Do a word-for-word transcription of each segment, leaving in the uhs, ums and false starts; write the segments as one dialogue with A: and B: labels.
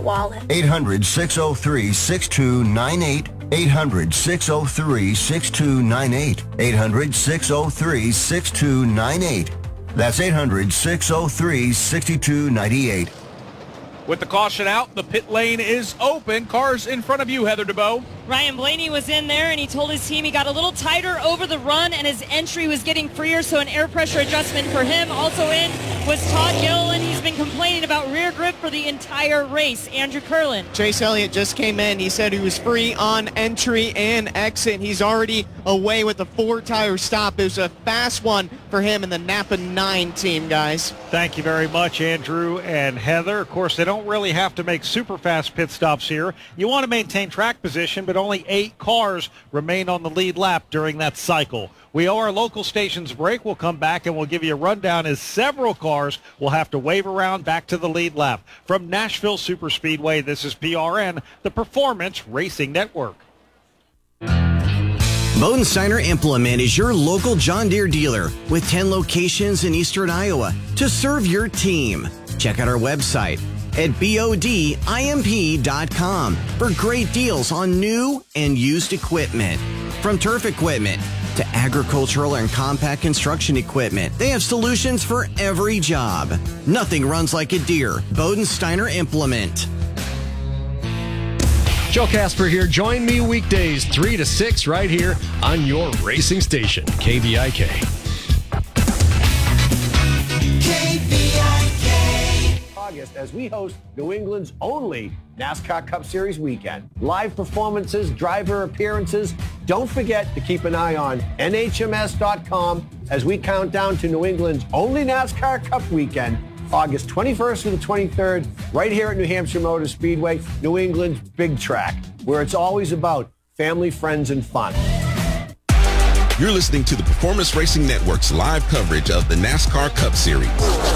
A: that wallet.
B: eight hundred, six oh three, six two nine eight. eight hundred, six oh three, six two nine eight. eight hundred, six oh three, six two nine eight. That's eight hundred, six oh three, six two nine eight.
C: With the caution out, the pit lane is open. Cars in front of you, Heather DeBow.
D: Ryan Blaney was in there, and he told his team he got a little tighter over the run, and his entry was getting freer, so an air pressure adjustment for him. Also in was Todd Gilliland. He's been complaining about rear grip for the entire race. Andrew Curlin.
E: Chase Elliott just came in. He said he was free on entry and exit. He's already away with a four-tire stop. It was a fast one for him and the Napa nine team, guys.
F: Thank you very much, Andrew and Heather. Of course, they don't really have to make super fast pit stops here. You want to maintain track position, but only eight cars remain on the lead lap during that cycle. We owe our local stations a break. We'll come back and we'll give you a rundown as several cars will have to wave around back to the lead lap. From Nashville Superspeedway, this is P R N, the Performance Racing Network.
G: Bodensteiner Implement is your local John Deere dealer with ten locations in eastern Iowa to serve your team. Check out our website at bodimp dot com for great deals on new and used equipment. From turf equipment to agricultural and compact construction equipment, they have solutions for every job. Nothing runs like a Deere. Bodensteiner Implement.
H: Joe Casper here. Join me weekdays three to six right here on your racing station, K V I K.
I: K V I K. August as we host New England's only NASCAR Cup Series weekend. Live performances, driver appearances. Don't forget to keep an eye on N H M S dot com as we count down to New England's only NASCAR Cup weekend, August twenty-first to the twenty-third, right here at New Hampshire Motor Speedway, New England's big track, where it's always about family, friends, and fun.
J: You're listening to the Performance Racing Network's live coverage of the NASCAR Cup Series.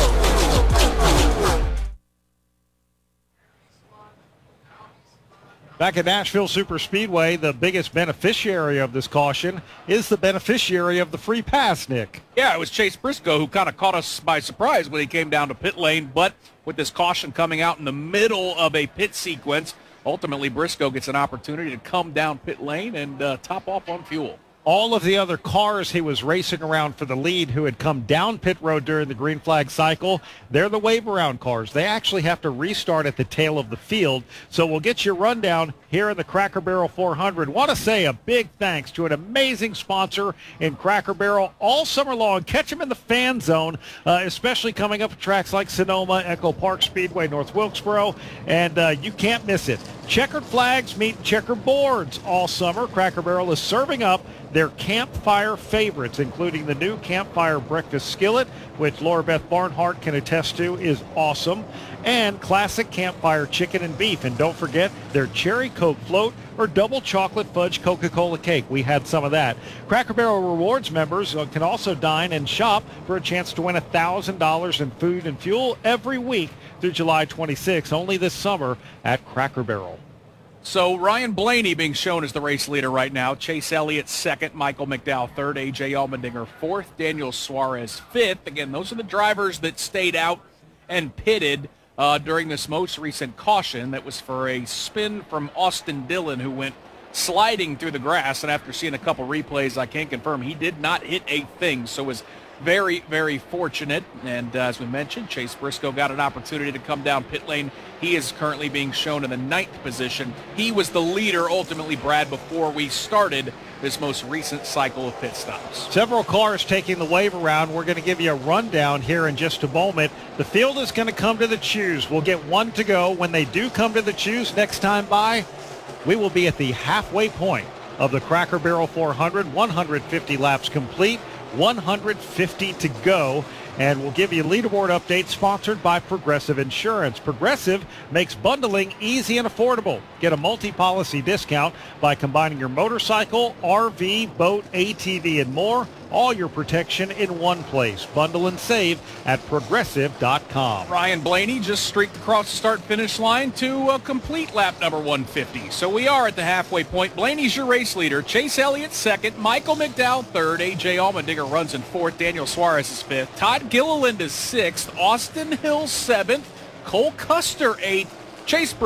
F: Back at Nashville Superspeedway, the biggest beneficiary of this caution is the beneficiary of the free pass, Nick.
C: Yeah, it was Chase Briscoe who kind of caught us by surprise when he came down to pit lane, but with this caution coming out in the middle of a pit sequence, ultimately Briscoe gets an opportunity to come down pit lane and uh, top off on fuel.
F: All of the other cars he was racing around for the lead who had come down pit road during the green flag cycle, they're the wave around cars. They actually have to restart at the tail of the field. So we'll get your rundown here in the Cracker Barrel four hundred. Want to say a big thanks to an amazing sponsor in Cracker Barrel all summer long. Catch them in the fan zone, uh, especially coming up at tracks like Sonoma, Echo Park Speedway, North Wilkesboro, and uh, you can't miss it. Checkered flags meet checkered boards all summer. Cracker Barrel is serving up their campfire favorites, including the new campfire breakfast skillet, which Laura Beth Barnhart can attest to is awesome, and classic campfire chicken and beef. And don't forget their cherry Coke float or double chocolate fudge Coca-Cola cake. We had some of that. Cracker Barrel Rewards members can also dine and shop for a chance to win one thousand dollars in food and fuel every week through July twenty-sixth, only this summer at Cracker Barrel.
C: So Ryan Blaney being shown as the race leader right now. Chase Elliott second, Michael McDowell third, A J Allmendinger fourth, Daniel Suarez fifth. Again, those are the drivers that stayed out and pitted uh, during this most recent caution. That was for a spin from Austin Dillon, who went sliding through the grass. And after seeing a couple replays, I can confirm he did not hit a thing. So was very, very fortunate. And uh, as we mentioned, Chase Briscoe got an opportunity to come down pit lane. He is currently being shown in the ninth position. He was the leader, ultimately, Brad, before we started this most recent cycle of pit stops.
F: Several cars taking the wave around. We're going to give you a rundown here in just a moment. The field is going to come to the choose. We'll get one to go. When they do come to the choose next time by, we will be at the halfway point of the Cracker Barrel four hundred. one hundred fifty laps complete, one hundred fifty to go. And we'll give you a leaderboard update sponsored by Progressive Insurance. Progressive makes bundling easy and affordable. Get a multi-policy discount by combining your motorcycle, R V, boat, A T V, and more. All your protection in one place. Bundle and save at progressive dot com.
C: Ryan Blaney just streaked across the start-finish line to uh, complete lap number one fifty. So we are at the halfway point. Blaney's your race leader. Chase Elliott second. Michael McDowell third. A J Allmendinger runs in fourth. Daniel Suarez is fifth. Todd Gilliland is sixth. Austin Hill seventh. Cole Custer eighth. Chase